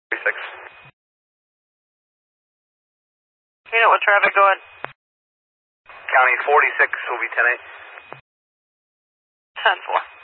36. Unit, what traffic going? County 46 will be 10-8. 10-4.